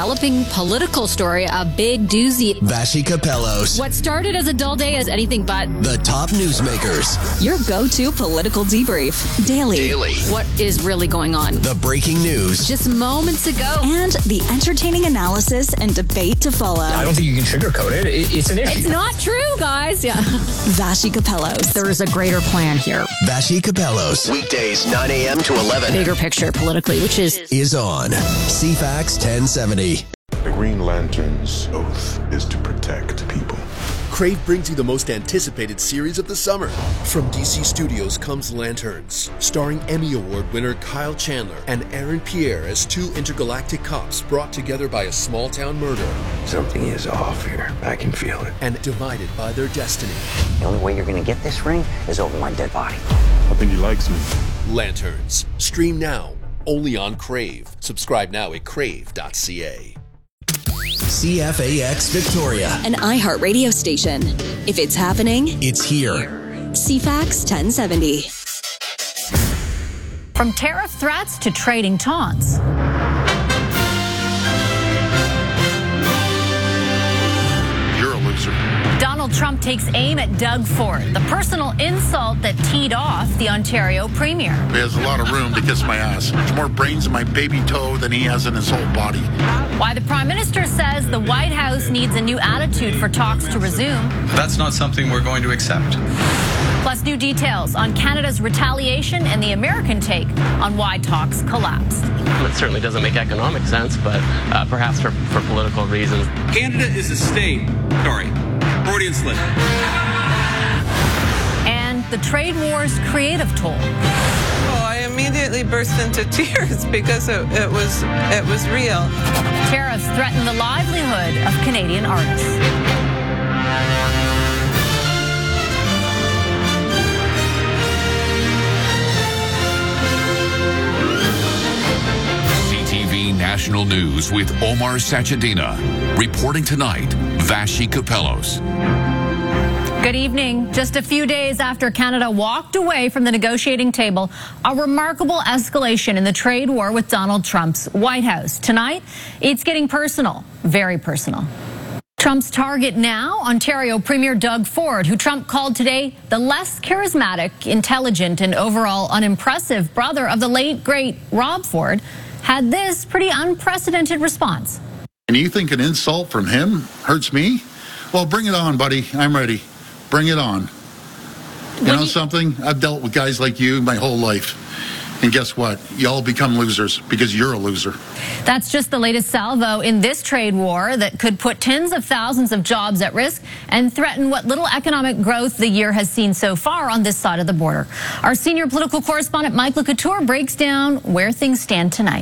developing political story, a big doozy. Vassy Capellos. What started as a dull day is anything but. The top newsmakers. Your go-to political debrief. Daily. What is really going on? The breaking news. Just moments ago. And the entertaining analysis and debate to follow. I don't think you can sugarcoat it. It's an issue. It's not true, guys. Yeah. Vassy Capellos. There is a greater plan here. Vassy Capellos. Weekdays 9 a.m. to 11. Bigger picture politically, which is on CFAX 1070. The Green Lantern's oath is to protect people. Crave brings you the most anticipated series of the summer. From DC Studios comes Lanterns, starring Emmy Award winner Kyle Chandler and Aaron Pierre as two intergalactic cops brought together by a small-town murder. Something is off here. I can feel it. And divided by their destiny. The only way you're going to get this ring is over my dead body. I think he likes me. Lanterns. Stream now. Only on Crave. Subscribe now at crave.ca. CFAX Victoria. An iHeartRadio station. If it's happening, It's here. CFAX 1070. From tariff threats to trading taunts. You're a loser. Donald Trump takes aim at Doug Ford, the personal insult that teed off the Ontario premier. He has a lot of room to kiss my ass. There's more brains in my baby toe than he has in his whole body. Why the Prime Minister says the White House needs a new attitude for talks to resume. That's not something we're going to accept. Plus new details on Canada's retaliation and the American take on why talks collapsed. It certainly doesn't make economic sense, but perhaps for political reasons. Canada is a state. Sorry. Freudian slip. And the trade war's creative toll. Oh, I immediately burst into tears because it was real. Tariffs threaten the livelihood of Canadian artists. CTV National News with Omar Sachedina. Reporting tonight, Vassy Capellos. Good evening. Just a few days after Canada walked away from the negotiating table, a remarkable escalation in the trade war with Donald Trump's White House. Tonight, it's getting personal, very personal. Trump's target now, Ontario Premier Doug Ford, who Trump called today the less charismatic, intelligent, and overall unimpressive brother of the late, great Rob Ford, had this pretty unprecedented response. And you think an insult from him hurts me? Well, bring it on, buddy. I'm ready. Bring it on. You know something? I've dealt with guys like you my whole life. And guess what? You all become losers because you're a loser. That's just the latest salvo in this trade war that could put tens of thousands of jobs at risk and threaten what little economic growth the year has seen so far on this side of the border. Our senior political correspondent, Mike LeCouture, breaks down where things stand tonight.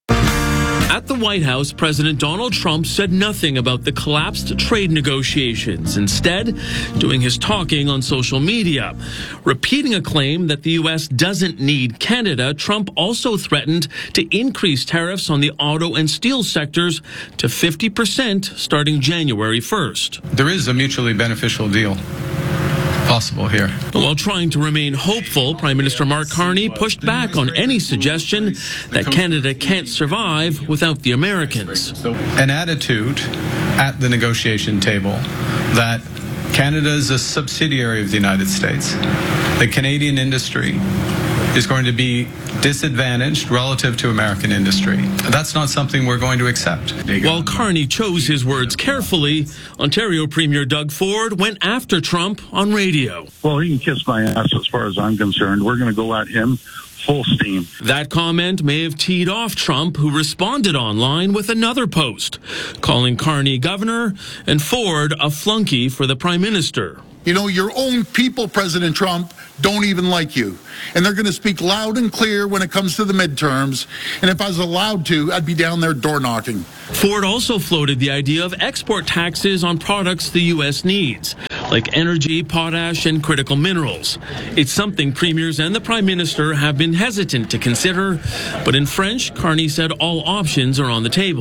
At the White House, President Donald Trump said nothing about the collapsed trade negotiations, instead doing his talking on social media. Repeating a claim that the U.S. doesn't need Canada, Trump also threatened to increase tariffs on the auto and steel sectors to 50% starting January 1st. There is a mutually beneficial deal possible here. While trying to remain hopeful, Prime Minister Mark Carney pushed back on any suggestion that Canada can't survive without the Americans. An attitude at the negotiation table that Canada is a subsidiary of the United States. The Canadian industry is going to be disadvantaged relative to American industry. That's not something we're going to accept. While Carney chose his words carefully, Ontario Premier Doug Ford went after Trump on radio. Well, he can kiss my ass as far as I'm concerned. We're going to go at him full steam. That comment may have teed off Trump, who responded online with another post, calling Carney governor and Ford a flunky for the Prime Minister. You know, your own people, President Trump, don't even like you. And they're going to speak loud and clear when it comes to the midterms. And if I was allowed to, I'd be down there door knocking. Ford also floated the idea of export taxes on products the U.S. needs, like energy, potash, and critical minerals. It's something premiers and the Prime Minister have been hesitant to consider. But in French, Carney said all options are on the table.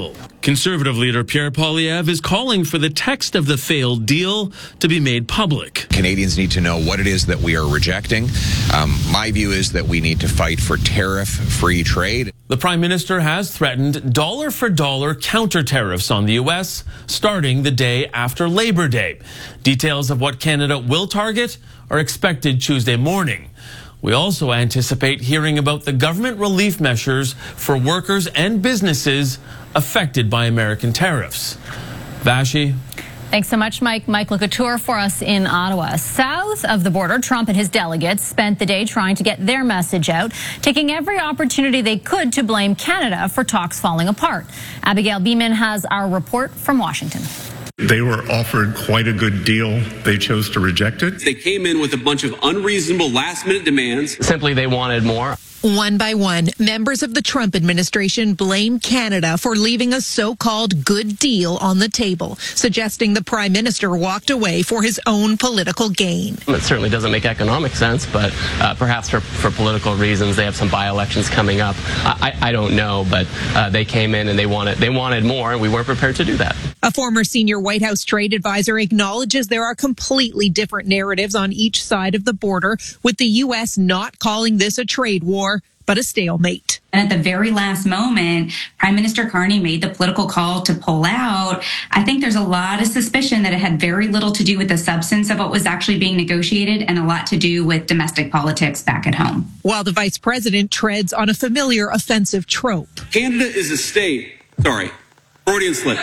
Conservative leader Pierre Poilievre is calling for the text of the failed deal to be made public. Canadians need to know what it is that we are rejecting. My view is that we need to fight for tariff-free trade. The Prime Minister has threatened dollar-for-dollar counter tariffs on the U.S. starting the day after Labor Day. Details of what Canada will target are expected Tuesday morning. We also anticipate hearing about the government relief measures for workers and businesses affected by American tariffs. Vashi? Thanks so much, Mike. Mike Locouture for us in Ottawa. South of the border, Trump and his delegates spent the day trying to get their message out, taking every opportunity they could to blame Canada for talks falling apart. Abigail Beeman has our report from Washington. They were offered quite a good deal. They chose to reject it. They came in with a bunch of unreasonable last-minute demands. Simply, they wanted more. One by one, members of the Trump administration blame Canada for leaving a so-called good deal on the table, suggesting the Prime Minister walked away for his own political gain. It certainly doesn't make economic sense, but perhaps for political reasons. They have some by-elections coming up. I don't know, but they came in and they wanted more, and we weren't prepared to do that. A former senior White House trade advisor acknowledges there are completely different narratives on each side of the border, with the U.S. not calling this a trade war, but a stalemate. And at the very last moment, Prime Minister Carney made the political call to pull out. I think there's a lot of suspicion that it had very little to do with the substance of what was actually being negotiated and a lot to do with domestic politics back at home. While the vice president treads on a familiar offensive trope. Canada is a state. Sorry, Freudian slip.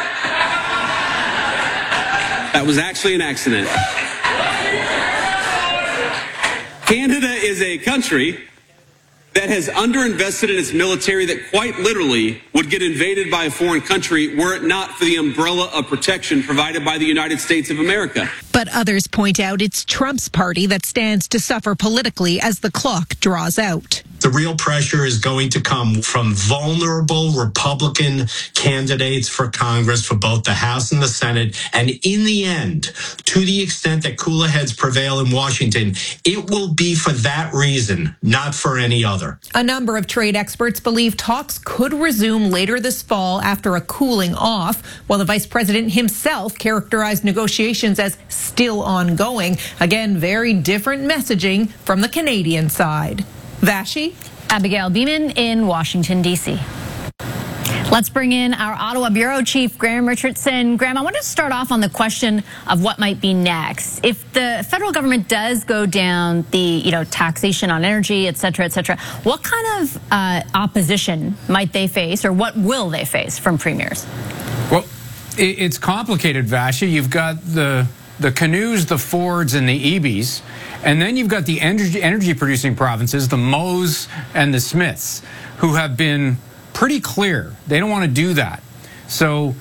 That was actually an accident. Canada is a country that has underinvested in its military that quite literally would get invaded by a foreign country were it not for the umbrella of protection provided by the United States of America. But others point out it's Trump's party that stands to suffer politically as the clock draws out. The real pressure is going to come from vulnerable Republican candidates for Congress for both the House and the Senate. And in the end, to the extent that cooler heads prevail in Washington, it will be for that reason, not for any other. A number of trade experts believe talks could resume later this fall after a cooling off, while the vice president himself characterized negotiations as still ongoing. Again, very different messaging from the Canadian side. Vashi? Abigail Beeman in Washington, D.C. Let's bring in our Ottawa Bureau Chief, Graham Richardson. Graham, I want to start off on the question of what might be next. If the federal government does go down the, taxation on energy, et cetera, what kind of opposition might they face, or what will they face from premiers? Well, it's complicated, Vashi. You've got the Canues, the Fords, and the EBs. And then you've got the energy-producing provinces, the Moes and the Smiths, who have been pretty clear. They don't want to do that. So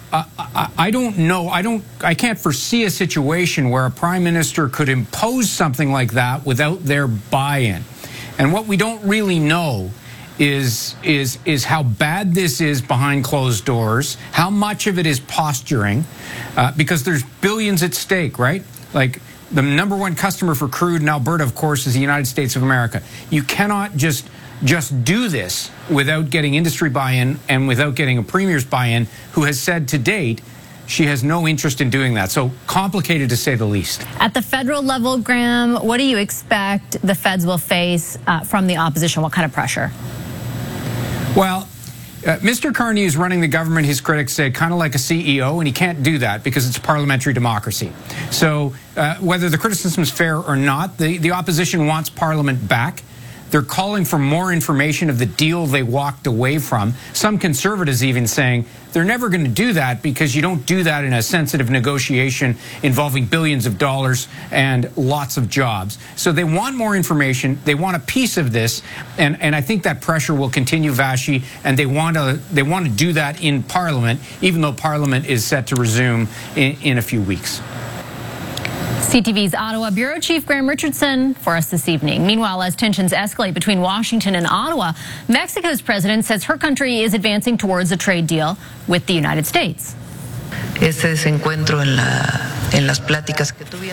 I don't know. I can't foresee a situation where a prime minister could impose something like that without their buy-in. And what we don't really know is how bad this is behind closed doors, how much of it is posturing, because there's billions at stake, right? Like, the number one customer for crude in Alberta, of course, is the United States of America. You cannot just do this without getting industry buy-in and without getting a premier's buy-in, who has said to date she has no interest in doing that. So complicated, to say the least. At the federal level, Graham, what do you expect the feds will face from the opposition? What kind of pressure? Well, Mr. Carney is running the government, his critics say, kind of like a CEO, and he can't do that because it's a parliamentary democracy. So whether the criticism is fair or not, the opposition wants Parliament back. They're calling for more information of the deal they walked away from. Some conservatives even saying they're never going to do that because you don't do that in a sensitive negotiation involving billions of dollars and lots of jobs. So they want more information. They want a piece of this. And I think that pressure will continue, Vashi, and they want to do that in Parliament, even though Parliament is set to resume in a few weeks. CTV's Ottawa Bureau Chief Graham Richardson for us this evening. Meanwhile, as tensions escalate between Washington and Ottawa, Mexico's president says her country is advancing towards a trade deal with the United States.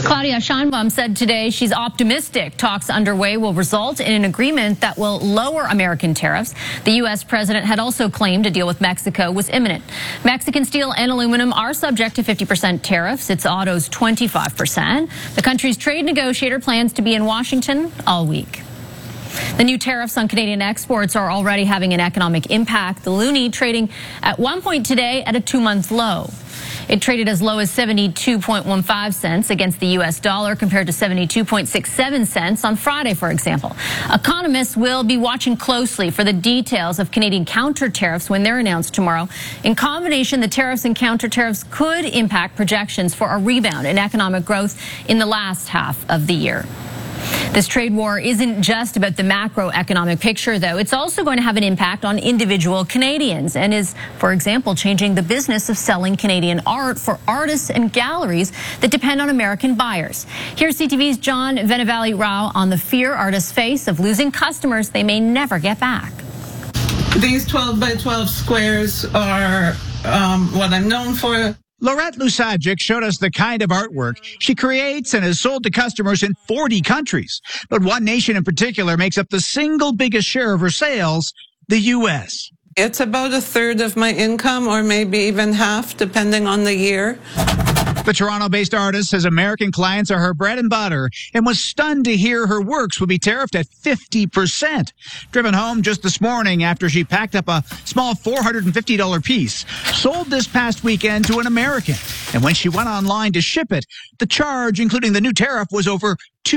Claudia Sheinbaum said today she's optimistic talks underway will result in an agreement that will lower American tariffs. The U.S. president had also claimed a deal with Mexico was imminent. Mexican steel and aluminum are subject to 50% tariffs. Its autos 25%. The country's trade negotiator plans to be in Washington all week. The new tariffs on Canadian exports are already having an economic impact. The loonie trading at one point today at a 2-month low. It traded as low as 72.15 cents against the U.S. dollar compared to 72.67 cents on Friday, for example. Economists will be watching closely for the details of Canadian counter tariffs when they're announced tomorrow. In combination, the tariffs and counter tariffs could impact projections for a rebound in economic growth in the last half of the year. This trade war isn't just about the macroeconomic picture, though. It's also going to have an impact on individual Canadians and is, for example, changing the business of selling Canadian art for artists and galleries that depend on American buyers. Here's CTV's John Venevali Rao on the fear artists face of losing customers they may never get back. These 12 by 12 squares are what I'm known for. Laurette Lusagic showed us the kind of artwork she creates and has sold to customers in 40 countries. But one nation in particular makes up the single biggest share of her sales, the U.S. It's about a third of my income, or maybe even half, depending on the year. The Toronto-based artist says American clients are her bread and butter and was stunned to hear her works would be tariffed at 50%. Driven home just this morning after she packed up a small $450 piece, sold this past weekend to an American. And when she went online to ship it, the charge, including the new tariff, was over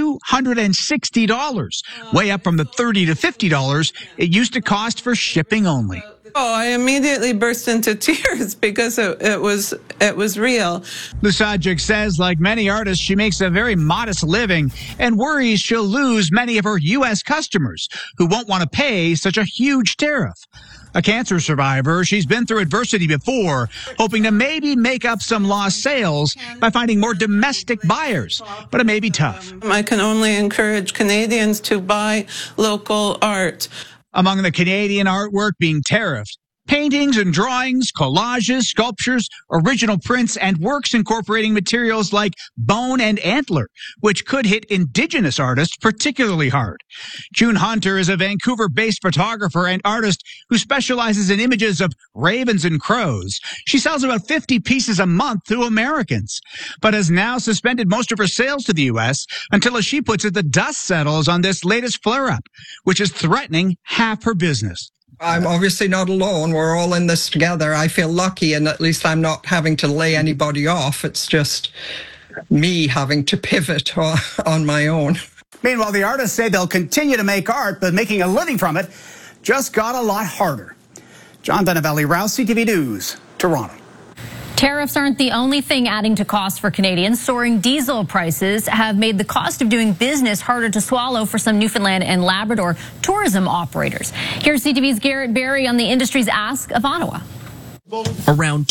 $260, way up from the $30 to $50 it used to cost for shipping only. Oh, I immediately burst into tears because it was real. Lusagic says, like many artists, she makes a very modest living and worries she'll lose many of her U.S. customers who won't want to pay such a huge tariff. A cancer survivor, she's been through adversity before, hoping to maybe make up some lost sales by finding more domestic buyers. But it may be tough. I can only encourage Canadians to buy local art. Among the Canadian artwork being tariffed, paintings and drawings, collages, sculptures, original prints, and works incorporating materials like bone and antler, which could hit Indigenous artists particularly hard. June Hunter is a Vancouver-based photographer and artist who specializes in images of ravens and crows. She sells about 50 pieces a month to Americans, but has now suspended most of her sales to the U.S. until, as she puts it, the dust settles on this latest flare-up, which is threatening half her business. I'm obviously not alone. We're all in this together. I feel lucky, and at least I'm not having to lay anybody off. It's just me having to pivot on my own. Meanwhile, the artists say they'll continue to make art, but making a living from it just got a lot harder. John Venevali Rao, CTV News, Toronto. Tariffs aren't the only thing adding to costs for Canadians. Soaring diesel prices have made the cost of doing business harder to swallow for some Newfoundland and Labrador tourism operators. Here's CTV's Garrett Barry on the industry's Ask of Ottawa. Around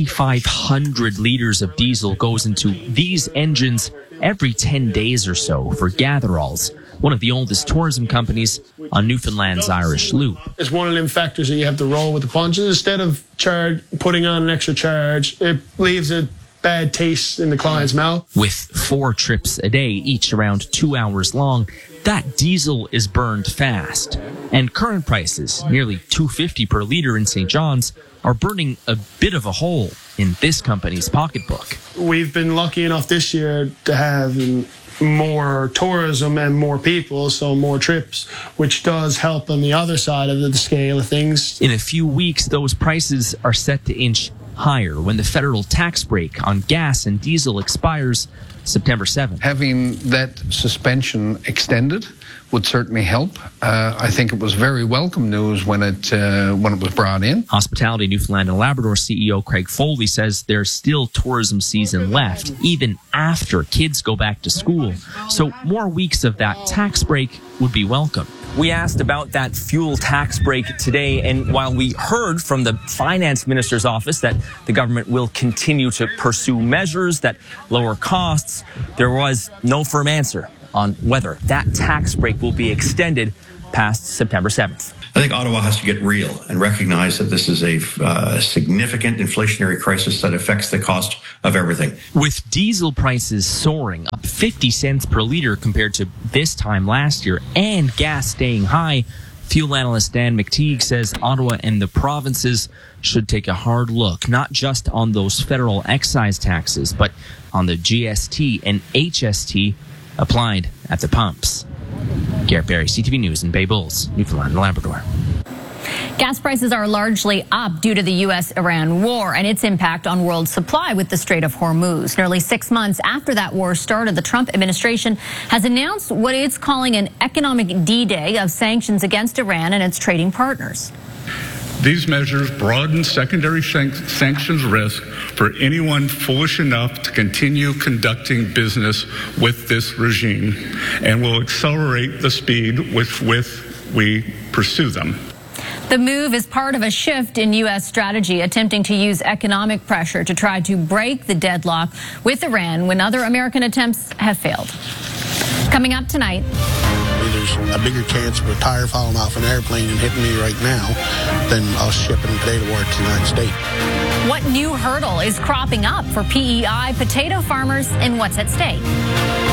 2,500 liters of diesel goes into these engines every 10 days or so for Gatheralls, one of the oldest tourism companies on Newfoundland's Irish Loop. It's one of them factors that you have to roll with the punches. Instead of putting on an extra charge, it leaves a bad taste in the client's mouth. With 4 trips a day, each around 2 hours long, that diesel is burned fast. And current prices, nearly $2.50 per liter in St. John's, are burning a bit of a hole in this company's pocketbook. We've been lucky enough this year to have more tourism and more people, so more trips, which does help on the other side of the scale of things. In a few weeks, those prices are set to inch higher when the federal tax break on gas and diesel expires September 7th. Having that suspension extended would certainly help. I think it was very welcome news when it was brought in. Hospitality Newfoundland and Labrador CEO Craig Foley says there's still tourism season left, even after kids go back to school. So more weeks of that tax break would be welcome. We asked about that fuel tax break today, and while we heard from the finance minister's office that the government will continue to pursue measures that lower costs, there was no firm answer on whether that tax break will be extended past September 7th. I think Ottawa has to get real and recognize that this is a significant inflationary crisis that affects the cost of everything. With diesel prices soaring up 50 cents per liter compared to this time last year and gas staying high, fuel analyst Dan McTeague says Ottawa and the provinces should take a hard look, not just on those federal excise taxes, but on the GST and HST applied at the pumps. Garrett Barry, CTV News in Bay Bulls, Newfoundland and Labrador. Gas prices are largely up due to the U.S.-Iran war and its impact on world supply with the Strait of Hormuz. Nearly 6 months after that war started, the Trump administration has announced what it's calling an economic D-Day of sanctions against Iran and its trading partners. These measures broaden secondary sanctions risk for anyone foolish enough to continue conducting business with this regime and will accelerate the speed with which we pursue them. The move is part of a shift in U.S. strategy, attempting to use economic pressure to try to break the deadlock with Iran when other American attempts have failed. Coming up tonight. There's a bigger chance of a tire falling off an airplane and hitting me right now than us shipping potato wire to the United States. What new hurdle is cropping up for PEI potato farmers and what's at stake?